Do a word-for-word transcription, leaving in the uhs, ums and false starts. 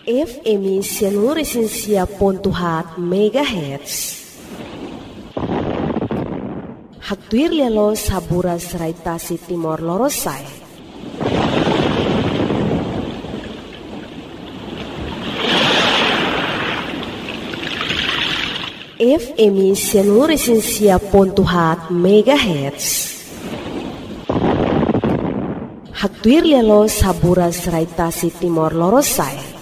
F M ciento resensia ponto hat megahertz. Haktuir lelo saburas raitasi Timor Lorosai. F M ciento resensia ponto hat megahertz. Haktuir lelo saburas raitasi Timor Lorosai.